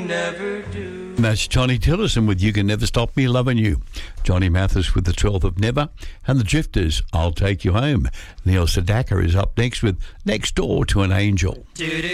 never do. And that's Johnny Tillison with You Can Never Stop Me Loving You. Johnny Mathis with The 12th of Never. And the Drifters, I'll Take You Home. Neil Sedaka is up next with Next Door to an Angel.